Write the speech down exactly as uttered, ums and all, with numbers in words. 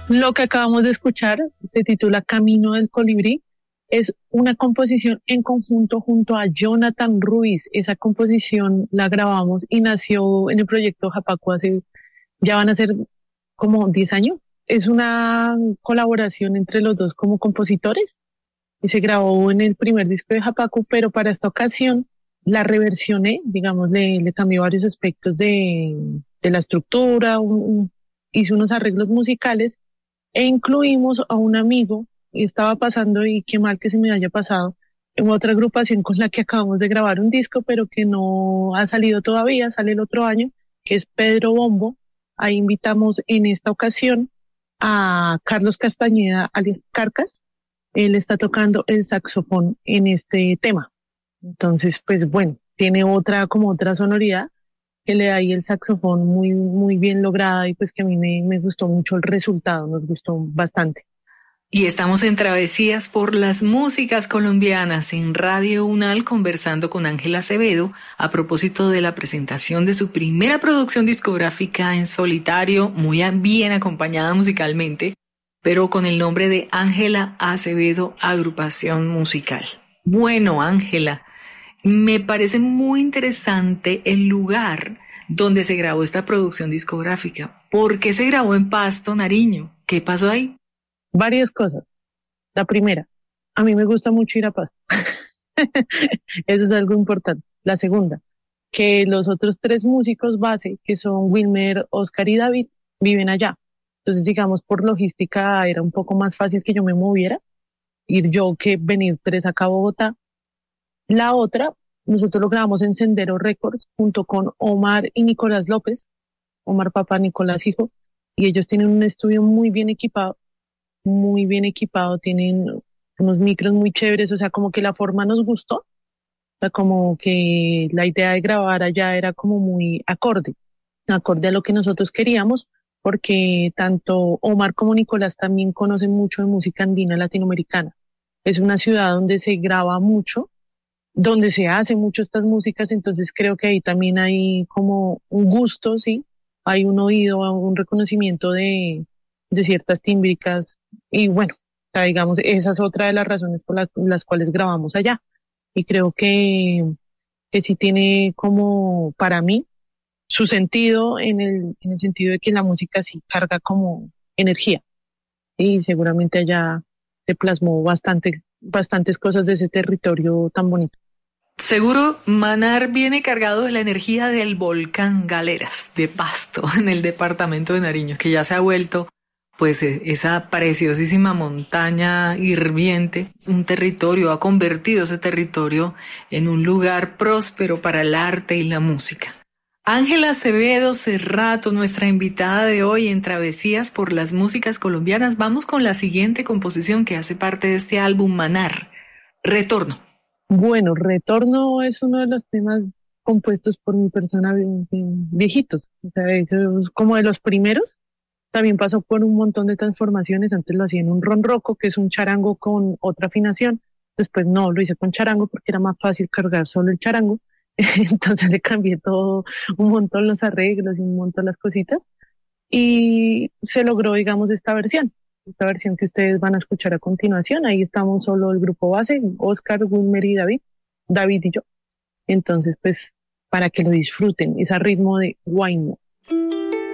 Lo que acabamos de escuchar se titula Camino del Colibrí. Es una composición en conjunto junto a Jonathan Ruiz. Esa composición la grabamos y nació en el proyecto Japacu hace, ya van a ser como diez años. Es una colaboración entre los dos como compositores y se grabó en el primer disco de Japacu, pero para esta ocasión la reversioné, digamos, le, le cambié varios aspectos de, de la estructura, un, un, hice unos arreglos musicales e incluimos a un amigo, y estaba pasando, y qué mal que se me haya pasado, en otra agrupación con la que acabamos de grabar un disco, pero que no ha salido todavía, sale el otro año, que es Pedro Bombo. Ahí invitamos en esta ocasión a Carlos Castañeda, alias Carcas. Él está tocando el saxofón en este tema. Entonces, pues bueno, tiene otra, como otra sonoridad que le da ahí el saxofón muy, muy bien lograda, y pues que a mí me, me gustó mucho el resultado, nos gustó bastante. Y estamos en Travesías por las músicas colombianas en Radio UNAL conversando con Ángela Acevedo a propósito de la presentación de su primera producción discográfica en solitario, muy bien acompañada musicalmente, pero con el nombre de Ángela Acevedo Agrupación Musical. Bueno, Ángela, me parece muy interesante el lugar donde se grabó esta producción discográfica. ¿Por qué se grabó en Pasto, Nariño? ¿Qué pasó ahí? Varias cosas. La primera, a mí me gusta mucho ir a Pasto. Eso es algo importante. La segunda, que los otros tres músicos base, que son Wilmer, Oscar y David, viven allá. Entonces, digamos, por logística era un poco más fácil que yo me moviera, ir yo que venir tres acá a Bogotá. La otra, nosotros lo grabamos en Sendero Records junto con Omar y Nicolás López, Omar papá, Nicolás hijo, y ellos tienen un estudio muy bien equipado, muy bien equipado, tienen unos micros muy chéveres, o sea, como que la forma nos gustó, o sea, como que la idea de grabar allá era como muy acorde, acorde a lo que nosotros queríamos, porque tanto Omar como Nicolás también conocen mucho de música andina latinoamericana. Es una ciudad donde se graba mucho, donde se hace mucho estas músicas, entonces creo que ahí también hay como un gusto, ¿sí? Hay un oído, un reconocimiento de, de ciertas tímbricas, y bueno, o sea, digamos, esa es otra de las razones por las, las cuales grabamos allá, y creo que, que sí tiene como, para mí, su sentido en el, en el sentido de que la música sí carga como energía, y seguramente allá se plasmó bastante, bastantes cosas de ese territorio tan bonito. Seguro Manar viene cargado de la energía del volcán Galeras de Pasto, en el departamento de Nariño, que ya se ha vuelto pues esa preciosísima montaña hirviente, un territorio, ha convertido ese territorio en un lugar próspero para el arte y la música. Ángela Acevedo Cerrato, nuestra invitada de hoy en Travesías por las músicas colombianas. Vamos con la siguiente composición que hace parte de este álbum Manar, Retorno. Bueno, Retorno es uno de los temas compuestos por mi persona viejitos, o sea, es como de los primeros. También pasó por un montón de transformaciones. Antes lo hacía en un ronroco, que es un charango con otra afinación. Después no, lo hice con charango porque era más fácil cargar solo el charango. Entonces le cambié todo, un montón los arreglos y un montón las cositas. Y se logró, digamos, esta versión. Esta versión que ustedes van a escuchar a continuación. Ahí estamos solo el grupo base, Oscar, Wilmer y David, David y yo. Entonces, pues, para que lo disfruten, es a ritmo de Guayno.